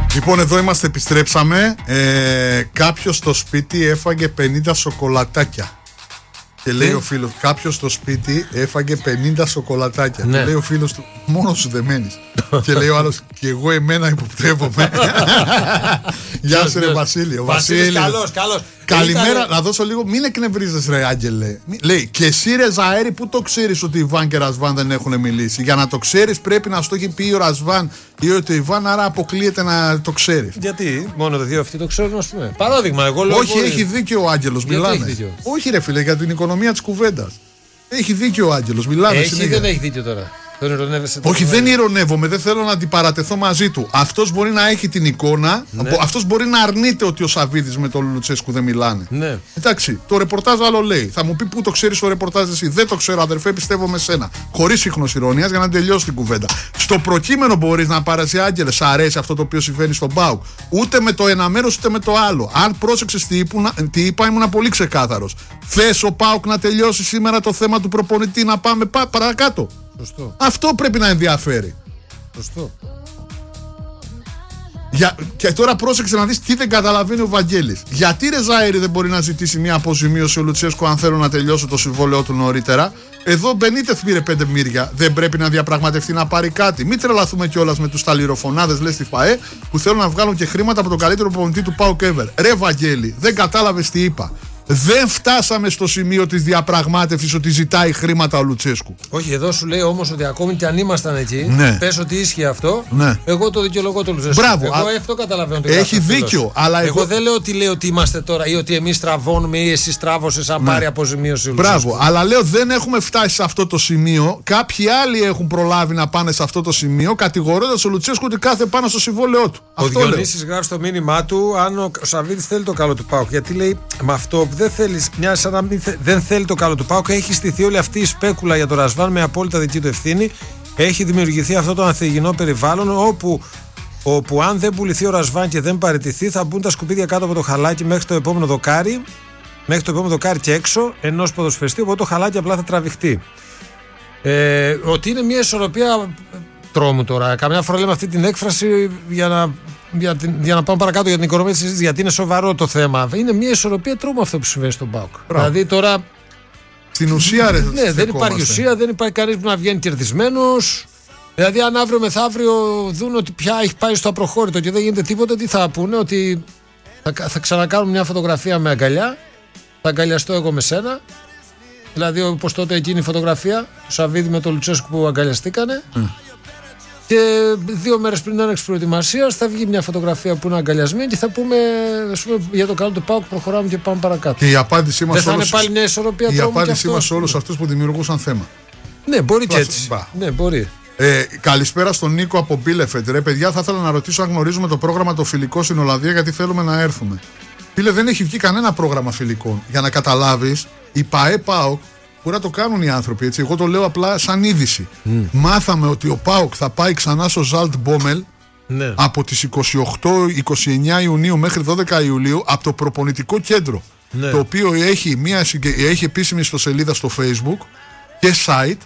Λοιπόν, εδώ είμαστε, επιστρέψαμε. Κάποιος στο σπίτι έφαγε 50 σοκολατάκια. Και λέει ο φίλος, κάποιος στο σπίτι έφαγε 50 σοκολατάκια. Ναι. Και λέει ο φίλος του, μόνο σου δεν μένεις. Και λέει ο άλλος, και εγώ εμένα υποπτεύομαι. Γεια σου ρε Βασίλη. Βασίλη, καλός. Καλημέρα, να δώσω λίγο, μην εκνευρίζεις ρε Άγγελε. Λέει, και εσύ ρε Ζαέρη, πού το ξέρεις ότι η Ιβάν και ο Ρασβάν δεν έχουν μιλήσει? Για να το ξέρεις πρέπει να στο έχει πει ο Ρασβάν ή ότι ο Ιβάν, άρα αποκλείεται να το ξέρεις. Γιατί μόνο τα δύο αυτοί το ξέρουν, ας πούμε. Παράδειγμα, εγώ λέω. Όχι, έχει δίκιο ο Άγγελος, μιλάνε. Όχι ρε φίλε, για την οικονομία της κουβέντας. Έχει δίκιο ο Άγγελος, μιλάνε. Έχει ή δεν έχει δίκιο τώρα? Όχι, δεν ηρωνεύομαι, δεν θέλω να αντιπαρατεθώ μαζί του. Αυτός μπορεί να έχει την εικόνα, ναι. Αυτός μπορεί να αρνείται ότι ο Σαββίδης με τον Λουτσέσκου δεν μιλάνε. Ναι. Εντάξει, το ρεπορτάζ άλλο λέει. Θα μου πει πού το ξέρεις το ρεπορτάζ εσύ? Δεν το ξέρω, αδερφέ, πιστεύω με σένα. Χωρίς ίχνος ηρωνίας για να τελειώσει την κουβέντα. Στο προκείμενο μπορείς να πάρεις, Άγγελε, σ' αρέσει αυτό το οποίο συμβαίνει στον ΠΑΟΚ? Ούτε με το ένα μέρος ούτε με το άλλο. Αν πρόσεξες τι είπα, ήμουν πολύ ξεκάθαρος. Θες ο ΠΑΟΚ να τελειώσει σήμερα το θέμα του προπονητή, να πάμε παρακάτω? Σωστό. Αυτό πρέπει να ενδιαφέρει. Σωστό. Και τώρα πρόσεξε να δεις τι δεν καταλαβαίνει ο Βαγγέλης. Γιατί ρε Ζαέρη δεν μπορεί να ζητήσει μια αποζημίωση ο Λουτσέσκου αν θέλω να τελειώσω το συμβόλαιό του νωρίτερα? Εδώ Μπενίτεθ πήρε 5 μύρια. Δεν πρέπει να διαπραγματευτεί να πάρει κάτι? Μην τρελαθούμε κιόλας με τους ταλιροφωνάδες, λες, στη ΦΑΕ, που θέλουν να βγάλουν και χρήματα από τον καλύτερο προπονητή του ΠΑΟΚ ever. Ρε Βαγγέλη, δεν κατάλαβες τι είπα? Δεν φτάσαμε στο σημείο της διαπραγμάτευσης ότι ζητάει χρήματα ο Λουτσέσκου. Όχι, εδώ σου λέει όμως ότι ακόμη και αν ήμασταν εκεί, ναι. Πες ότι ίσχυε αυτό, ναι. Εγώ το δικαιολογώ το Λουτσέσκου. Μπράβο. Εγώ αυτό καταλαβαίνω. Έχει δίκιο. Αλλά εγώ δεν λέω ότι λέει ότι είμαστε τώρα ή ότι εμείς τραβώνουμε ή εσύ τράβωσες αν πάρει αποζημίωση ο Λουτσέσκου. Μπράβο. Αλλά λέω δεν έχουμε φτάσει σε αυτό το σημείο. Κάποιοι άλλοι έχουν προλάβει να πάνε σε αυτό το σημείο, κατηγορώντας ο Λουτσέσκου ότι κάθε πάνω στο συμβόλαιό του. Ο Διονύσης γράφει στο μήνυμά του αν ο Σαββίδης θέλει το καλό του ΠΑΟΚ. Γιατί λέει με αυτό δεν θέλει, μοιάζει σαν να δεν θέλει το καλό του ΠΑΟΚ. Έχει στηθεί όλη αυτή η σπέκουλα για τον Ρασβάν με απόλυτα δική του ευθύνη. Έχει δημιουργηθεί αυτό το ανθυγινό περιβάλλον όπου αν δεν πουληθεί ο Ρασβάν και δεν παραιτηθεί, θα μπουν τα σκουπίδια κάτω από το χαλάκι μέχρι το επόμενο δοκάρι. Μέχρι το επόμενο δοκάρι και έξω ενός ποδοσφαιριστή. Οπότε το χαλάκι απλά θα τραβηχτεί. Ότι είναι μια ισορροπία τρόμου τώρα. Καμιά φορά λέμε αυτή την έκφραση για να πάμε παρακάτω για την οικονομία της συζήτησης, γιατί είναι σοβαρό το θέμα. Είναι μια ισορροπία τρόμου αυτό που συμβαίνει στον ΠΑΟΚ. Δηλαδή τώρα. Στην ουσία, ρε. Ναι, δεν υπάρχει ουσία, δεν υπάρχει κανείς που να βγαίνει κερδισμένος. Δηλαδή, αν αύριο μεθαύριο δουν ότι πια έχει πάει στο απροχώρητο και δεν γίνεται τίποτα, τι θα πούνε? Ότι θα ξανακάνουν μια φωτογραφία με αγκαλιά. Θα αγκαλιαστώ εγώ με σένα. Δηλαδή, όπως τότε εκείνη η φωτογραφία του Σαββίδη με τον Λουτσέσκου που αγκαλιαστήκανε. Και 2 μέρες πριν έναρξη προετοιμασίας θα βγει μια φωτογραφία που είναι αγκαλιασμένη και θα πούμε, για το καλό του ΠΑΟΚ προχωράμε και πάμε παρακάτω. Και η απάντησή μας δεν θα είναι πάλι μια ισορροπία τρόμου? Η απάντησή μας σε όλους αυτούς που δημιουργούσαν θέμα. Ναι, μπορεί και έτσι. Ναι, μπορεί. Καλησπέρα στον Νίκο από Μπίλεφετ. Ρε παιδιά, θα ήθελα να ρωτήσω αν γνωρίζουμε το πρόγραμμα το φιλικό στην Ολλανδία, γιατί θέλουμε να έρθουμε. Φίλε, δεν έχει βγει κανένα πρόγραμμα φιλικών. Για να καταλάβεις, η ΠΑΕ ΠΑΟΚ μπορεί να το κάνουν οι άνθρωποι, έτσι. Εγώ το λέω απλά σαν είδηση. Μάθαμε ότι ο ΠΑΟΚ θα πάει ξανά στο Ζαλτ Μπόμελ, ναι, από τις 28-29 Ιουνίου μέχρι 12 Ιουλίου από το προπονητικό κέντρο, ναι, το οποίο έχει επίσημη ιστοσελίδα στο Facebook και site,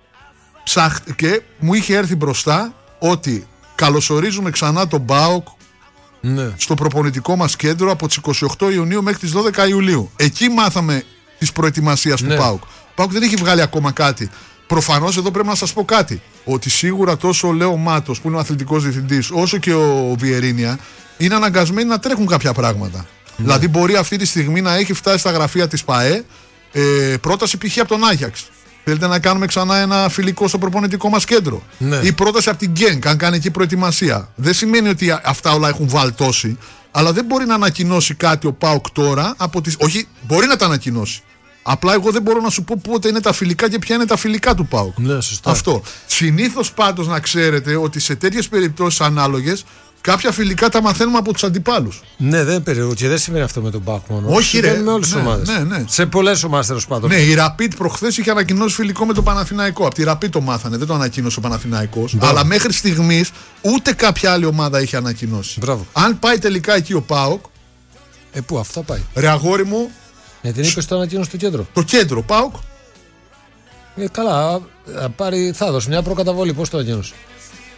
και μου είχε έρθει μπροστά ότι καλωσορίζουμε ξανά τον ΠΑΟΚ, ναι, στο προπονητικό μας κέντρο από τις 28 Ιουνίου μέχρι τις 12 Ιουλίου. Εκεί μάθαμε της προετοιμασίας, ναι, του ΠΑΟΚ. Ο ΠΑΟΚ δεν έχει βγάλει ακόμα κάτι. Προφανώς εδώ πρέπει να σας πω κάτι. Ότι σίγουρα τόσο ο Λέο Μάτος που είναι ο αθλητικός διευθυντής, όσο και ο Βιερίνια είναι αναγκασμένοι να τρέχουν κάποια πράγματα. Ναι. Δηλαδή μπορεί αυτή τη στιγμή να έχει φτάσει στα γραφεία της ΠΑΕ πρόταση π.χ. από τον Άγιαξ. Θέλετε να κάνουμε ξανά ένα φιλικό στο προπονητικό μας κέντρο. Ναι. Ή πρόταση από την Γκένκ, αν κάνει εκεί προετοιμασία. Δεν σημαίνει ότι αυτά όλα έχουν βαλτώσει, αλλά δεν μπορεί να ανακοινώσει κάτι ο ΠΑΟΚ τώρα. Όχι, μπορεί να τα ανακοινώσει. Απλά εγώ δεν μπορώ να σου πω πότε είναι τα φιλικά και ποια είναι τα φιλικά του ΠΑΟΚ. Ναι, σωστά. Αυτό. Συνήθως πάντως να ξέρετε ότι σε τέτοιες περιπτώσεις ανάλογες, κάποια φιλικά τα μαθαίνουμε από τους αντιπάλους. Ναι, δεν περίεργο και δεν σημαίνει αυτό με τον ΠΑΟΚ μόνο. Όχι, ρε. Με όλες τις ομάδες. Ναι. Σε πολλές ομάδες τέλος πάντων. Ναι, η Rapid προχθές είχε ανακοινώσει φιλικό με τον Παναθηναϊκό. Από τη Rapid το μάθανε, δεν το ανακοίνωσε ο Παναθηναϊκός. Αλλά μέχρι στιγμής ούτε κάποια άλλη ομάδα είχε ανακοινώσει. Μπράβο. Αν πάει τελικά εκεί ο ΠΑΟΚ. Πού αυτό πάει? Ρε αγόρι μου. Γιατί δεν είπες το ανακοίνωσε στο κέντρο. Το κέντρο, ΠΑΟΚ. Καλά, θα δώσει μια προκαταβολή. Πώς το ανακοίνωσε?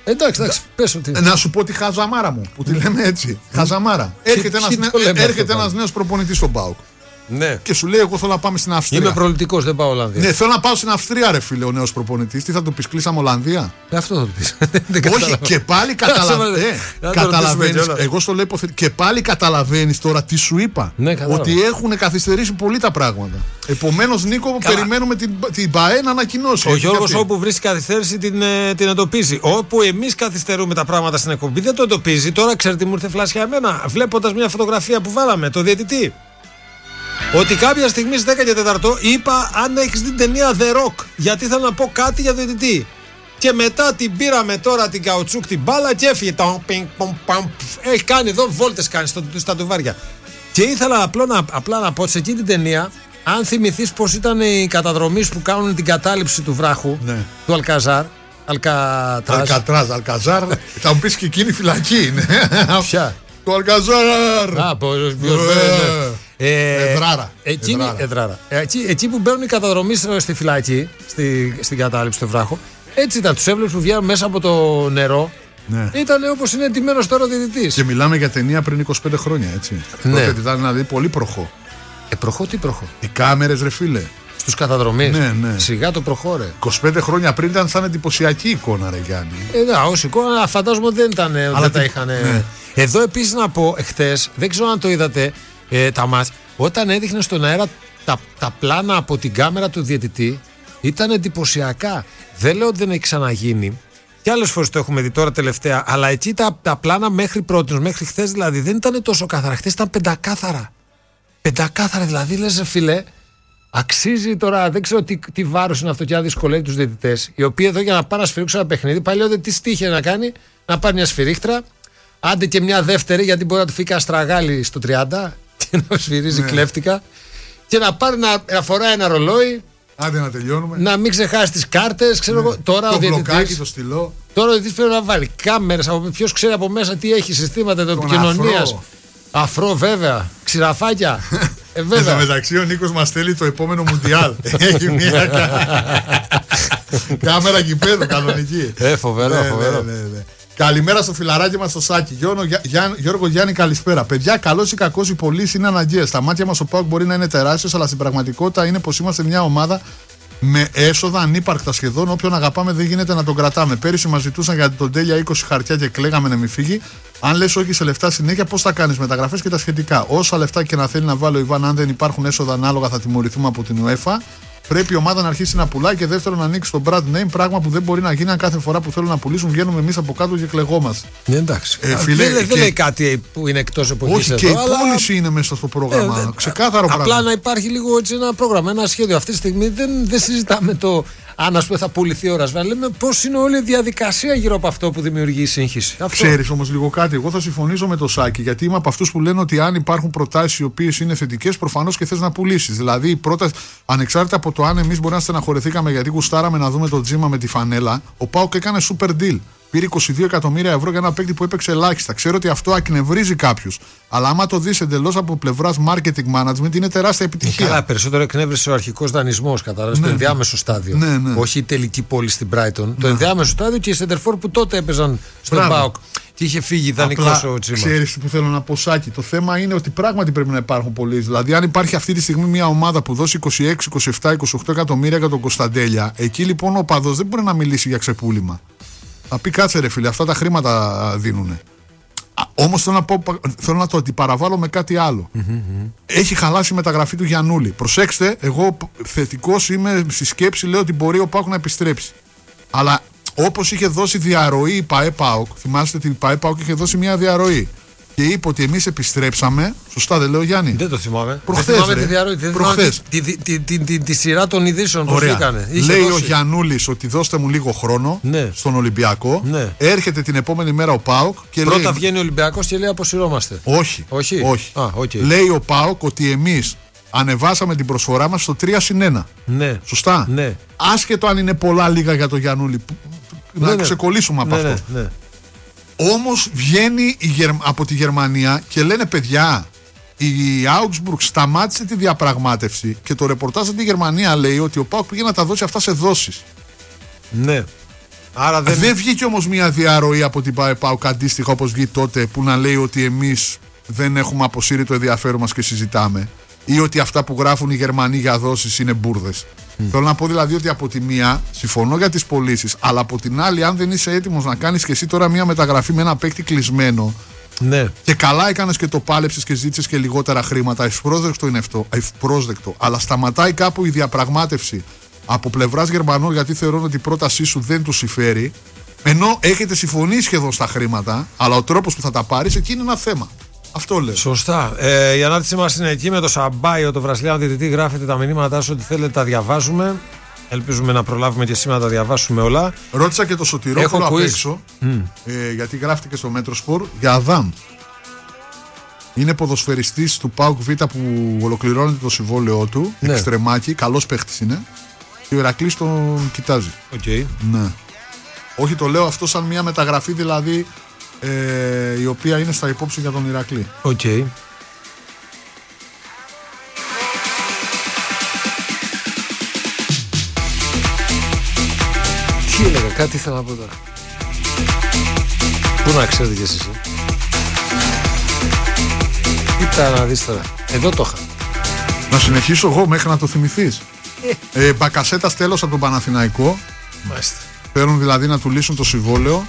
Εντάξει, πες ότι. Να σου πω τη χαζαμάρα μου, που τη λέμε έτσι. Χαζαμάρα. Έρχεται ένας νέος προπονητής στον ΠΑΟΚ. Ναι. Και σου λέει: εγώ θέλω να πάμε στην Αυστρία. Είμαι προληπτικός, δεν πάω Ολλανδία. Ναι, θέλω να πάω στην Αυστρία, ρε φίλε, ο νέος προπονητής. Τι θα του πεις, κλείσαμε Ολλανδία? Αυτό θα του πεις. Όχι, και πάλι καταλαβαίνεις. Εγώ στο λέω και πάλι καταλαβαίνεις τώρα τι σου είπα. Ναι, ότι έχουν καθυστερήσει πολύ τα πράγματα. Επομένως, Νίκο, περιμένουμε την ΠΑΕ να ανακοινώσει. Ο Γιώργος, όπου βρίσκει καθυστέρηση, την εντοπίζει. Όπου εμείς καθυστερούμε τα πράγματα στην εκπομπή, δεν το εντοπίζει. Τώρα ξέρετε, μου ήρθε φλάσια εμένα, βλέποντας μια φωτογραφία που βάλαμε, το διαιτητή. Ότι κάποια στιγμή στις 10 και 4 είπα αν έχεις δει την ταινία The Rock, γιατί ήθελα να πω κάτι για το διαιτητή. Και μετά την πήραμε τώρα την καουτσούκ την μπάλα και έφυγε. Έχει κάνει εδώ βόλτες κάνει στα τουβάρια. Και ήθελα απλά να πω σε εκείνη την ταινία, αν θυμηθείς πως ήταν οι καταδρομείς που κάνουν την κατάληψη του βράχου, ναι, του Αλκαζάρ. Αλκαζάρ. Θα μου πεις και εκείνη φυλακή είναι. Ποια? Το Αλκαζάρ. Εδράρα. Εκεί που μπαίνουν οι καταδρομείς στη φυλακή, στην κατάληψη του βράχου, έτσι ήταν. Τους έβλεπες που βγαίνουν μέσα από το νερό. Ναι. Ήταν όπως είναι εντυμένος τώρα ο διαιτητής. Και μιλάμε για ταινία πριν 25 χρόνια, έτσι. Ναι. Τότε ήταν δηλαδή πολύ προχώ. Προχώ, τι προχώ? Οι κάμερες, ρε φίλε. Στους καταδρομείς. Ναι, ναι. Σιγά το προχώρε. 25 χρόνια πριν ήταν σαν εντυπωσιακή εικόνα, ρε Γιάννη. Ως εικόνα φαντάζομαι ότι δεν ήταν. Δεν τα είχαν. Ναι. Εδώ επίσης να πω, εχθές, δεν ξέρω αν το είδατε τα μάτς, όταν έδειχνε στον αέρα τα πλάνα από την κάμερα του διαιτητή, ήταν εντυπωσιακά. Δεν λέω ότι δεν έχει ξαναγίνει. Και άλλες φορές το έχουμε δει τώρα τελευταία, αλλά εκεί τα πλάνα μέχρι πρώτης, μέχρι χθες δηλαδή, δεν ήταν τόσο καθαρά. Χθες ήταν πεντακάθαρα. Πεντακάθαρα δηλαδή, λες φίλε, αξίζει τώρα, δεν ξέρω τι βάρος είναι αυτό και αν δυσκολεύει τους διαιτητές, οι οποίοι εδώ για να πάνε να σφυρίξουν ένα παιχνίδι, παλιότερα τι στοίχε να κάνει, να πάρει μια σφυρίχτρα, άντε και μια δεύτερη, γιατί μπορεί να του φύγει αστραγάλι στο 30 και να σφυρίζει κλέφτικα, και να πάρει να φοράει ένα ρολόι. Άντε να τελειώνουμε. Να μην ξεχάσει τις κάρτες, ξέρω εγώ. Τώρα το μπλοκάκι, το στυλό. Τώρα ο διαιτητής πρέπει να βάλει κάμερες. Ποιος ξέρει από μέσα τι έχει, συστήματα επικοινωνίας. Αφρό, βέβαια. Ξηραφάκια. Εν τω μεταξύ, ο Νίκος μας στέλνει το επόμενο Μουντιάλ. Έχει μια κάμερα γηπέδου κανονική. Φοβερό. Καλημέρα στο φιλαράκι μας στο Σάκη. Γιώργο Γιάννη, καλησπέρα. Παιδιά, καλός ή κακός οι πωλήσεις είναι αναγκαίες. Στα μάτια μας ο ΠΑΟΚ μπορεί να είναι τεράστιος, αλλά στην πραγματικότητα είναι πως είμαστε μια ομάδα με έσοδα ανύπαρκτα σχεδόν. Όποιον αγαπάμε δεν γίνεται να τον κρατάμε. Πέρυσι μας ζητούσαν για τον Τέλεια 20 χαρτιά και κλαίγαμε να μην φύγει. Αν λες όχι σε λεφτά συνέχεια, πώς θα κάνεις μεταγραφές και τα σχετικά. Όσα λεφτά και να θέλει να βάλει ο Ιβάν, αν δεν υπάρχουν έσοδα ανάλογα, θα τιμωρηθούμε από την UEFA. Πρέπει η ομάδα να αρχίσει να πουλάει και δεύτερον να ανοίξει το brand name, πράγμα που δεν μπορεί να γίνει αν κάθε φορά που θέλουν να πουλήσουν βγαίνουμε εμείς από κάτω και κλεγόμαστε. Εντάξει. Δεν λέει κάτι που είναι εκτός εποχής. Όχι, εδώ, και η πώληση είναι μέσα στο πρόγραμμα. Ξεκάθαρο πράγμα. Απλά να υπάρχει λίγο έτσι ένα πρόγραμμα, ένα σχέδιο. Αυτή τη στιγμή δεν συζητάμε το αν ας πούμε θα πουληθεί ο Ρασβάν. Λέμε πώς είναι όλη η διαδικασία γύρω από αυτό που δημιουργεί η σύγχυση. Ξέρεις όμως λίγο κάτι. Εγώ θα συμφωνήσω με το Σάκη, γιατί είμαι από αυτούς που λένε ότι αν υπάρχουν προτάσεις οι οποίες είναι θετικές, προφανώς και θες να πουλήσεις. Δηλαδή η πρόταση, ανεξάρτητα από το αν εμείς μπορεί να στεναχωρηθήκαμε γιατί γουστάραμε να δούμε το Τζίμα με τη φανέλα, ο ΠΑΟΚ έκανε super deal. Πήρε 22 εκατομμύρια ευρώ για ένα παίκτη που έπαιξε ελάχιστα. Ξέρω ότι αυτό ακνευρίζει κάποιους. Αλλά άμα το δεις εντελώς από πλευράς marketing management, είναι τεράστια επιτυχία. Καλά, περισσότερο εκνεύρισε ο αρχικός δανεισμός, κατάλαβες, το ενδιάμεσο στάδιο. Ναι. Όχι η τελική πώληση στην Brighton. Το ενδιάμεσο στάδιο και οι σεντερφόρ που τότε έπαιζαν στον ΠΑΟΚ. Και είχε φύγει δανεικός ο Τσίμα. Ξέρεις που θέλω να πω, Σάκη. Το θέμα είναι ότι πράγματι πρέπει να υπάρχουν πωλήσεις. Δηλαδή, αν υπάρχει αυτή τη στιγμή μια ομάδα που δώσει 26, 27, 28 εκατομμύρια για τον Κωνσταντέλια, εκεί λοιπόν ο παδός δεν μπορεί να μιλήσει για ξεπούλημα. Θα πει κάτσε ρε φίλε, αυτά τα χρήματα δίνουνε. Όμως θέλω να το αντιπαραβάλλω με κάτι άλλο. Έχει χαλάσει η μεταγραφή του Γιαννούλη. Προσέξτε, εγώ θετικός είμαι στη σκέψη, λέω ότι μπορεί ο ΠΑΟΚ να επιστρέψει. Αλλά όπως είχε δώσει διαρροή η ΠΑΕ-ΠΑΟΚ, θυμάστε ότι η ΠΑΕ-ΠΑΟΚ είχε δώσει μια διαρροή και είπε ότι εμείς επιστρέψαμε. Σωστά δεν λέω, Γιάννη? Δεν το θυμάμαι. Προχθές, δεν θυμάμαι τη διαρροή. Δεν θυμάμαι τη σειρά των ειδήσεων που έκανε. Λέει ο Γιαννούλης ότι δώστε μου λίγο χρόνο στον Ολυμπιακό. Ναι. Έρχεται την επόμενη μέρα ο ΠΑΟΚ και πρώτα λέει, βγαίνει ο Ολυμπιακός και λέει αποσυρώμαστε. Όχι. Okay. Λέει ο ΠΑΟΚ ότι εμείς ανεβάσαμε την προσφορά μας στο 3-1. Ναι. Σωστά. Ναι. Άσχετο αν είναι πολλά λίγα για τον Γιαννούλη. Να ξεκολλήσουμε από αυτό. Ναι. Όμως βγαίνει από τη Γερμανία και λένε παιδιά, η Augsburg σταμάτησε τη διαπραγμάτευση και το ρεπορτάζ από τη Γερμανία λέει ότι ο ΠΑΟΚ πήγε να τα δώσει αυτά σε δόσεις. Ναι. Άρα δεν βγήκε όμως μια διαρροή από την ΠΑΕΠΑΟΚ αντίστοιχα όπως βγήκε τότε που να λέει ότι εμείς δεν έχουμε αποσύρει το ενδιαφέρον μας και συζητάμε, ή ότι αυτά που γράφουν οι Γερμανοί για δόσεις είναι μπουρδες. Θέλω να πω δηλαδή ότι από τη μία συμφωνώ για τις πωλήσεις, αλλά από την άλλη, αν δεν είσαι έτοιμος να κάνεις και εσύ τώρα μια μεταγραφή με ένα παίκτη κλεισμένο. Ναι. Και καλά έκανες και το πάλεψες και ζήτησες και λιγότερα χρήματα. Ευπρόσδεκτο είναι αυτό. Ευπρόσδεκτο. Αλλά σταματάει κάπου η διαπραγμάτευση από πλευράς Γερμανών, γιατί θεωρούν ότι η πρότασή σου δεν τους συμφέρει. Ενώ έχετε συμφωνήσει σχεδόν στα χρήματα, αλλά ο τρόπος που θα τα πάρεις εκεί είναι ένα θέμα. Αυτό λέω. Σωστά. Η ανάρτησή μας είναι εκεί με το Σαμπάιο, το Βραζιλιάνο διαιτητή. Γράφετε τα μηνύματά σου, ό,τι θέλετε, τα διαβάζουμε. Ελπίζουμε να προλάβουμε και σήμερα να τα διαβάσουμε όλα. Ρώτησα και το Σωτηρόπουλο απ' έξω, γιατί γράφτηκε στο Μέτροσπορ για Αδάμ. Είναι ποδοσφαιριστής του ΠΑΟΚ Β που ολοκληρώνεται το συμβόλαιό του. Ναι. Εξτρεμάκι, καλός παίχτης είναι. Και ο Ηρακλής τον κοιτάζει. Okay. Ναι. Όχι, το λέω αυτό σαν μια μεταγραφή δηλαδή, η οποία είναι στα υπόψη για τον Ηρακλή. Οκ. Okay. Τι έλεγα, κάτι ήθελα να πω τώρα. Πού να ξέρετε κι εσείς. Κοίτα να δεις τώρα. Εδώ το είχα. Να συνεχίσω εγώ μέχρι να το θυμηθείς. Μπακασέτας τέλος από τον Παναθηναϊκό. Μάλιστα. Θέλουν δηλαδή να του λύσουν το συμβόλαιο.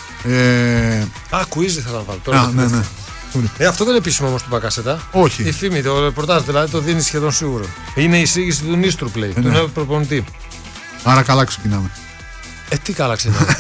Quiz ήθελα να βάλω τώρα. Ναι. Αυτό δεν είναι επίσημο όμως του Μπακασέτα. Όχι. Η φήμη, το ρεπορτάζ δηλαδή το δίνει σχεδόν σίγουρο. Είναι η εισήγηση του Νίστρου πλέον, του νέου προπονητή. Άρα καλά ξεκινάμε. Τι καλά ξεκινάμε.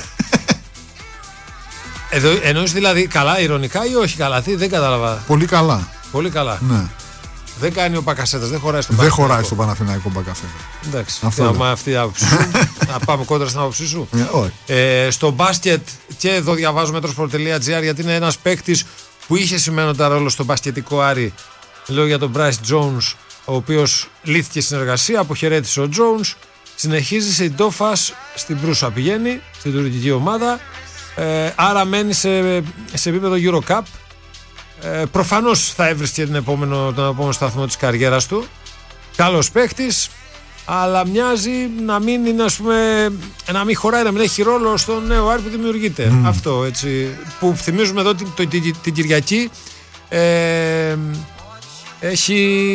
Εννοείς δηλαδή καλά, ηρωνικά ή όχι καλά, δεν κατάλαβα. Πολύ καλά. Πολύ καλά. Ναι. Δεν κάνει ο Μπακασέτας, δεν χωράει στον Παναθηναϊκό. Δεν χωράει στον Παναθηναϊκό Μπακασέτα. Εντάξει. Αυτή η άποψη σου. Να πάμε κόντρα στην άποψή σου. Στο μπάσκετ, και εδώ διαβάζω metrosport.gr, γιατί είναι ένας παίκτης που είχε σημαίνοντα ρόλο στο μπασκετικό Άρη. Λέω για τον Bryce Jones, ο οποίος λύθηκε συνεργασία, αποχαιρέτησε ο Jones. Συνεχίζει σε Ιντόφας, στην Προύσα πηγαίνει, στην τουρκική ομάδα. Άρα μένει σε επίπεδο Eurocup. Προφανώς θα έβρισκε τον επόμενο σταθμό της καριέρας του. Καλός παίκτης, αλλά μοιάζει να μην είναι, ας πούμε, να μην χωράει, να μην έχει ρόλο στο νέο Άρη που δημιουργείται. Αυτό έτσι. Που θυμίζουμε εδώ την Κυριακή έχει